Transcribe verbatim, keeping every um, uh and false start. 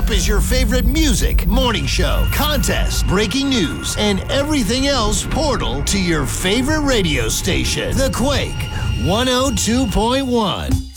Scoop is your favorite music, morning show, contest, breaking news, and everything else portal to your favorite radio station. The Quake one oh two point one.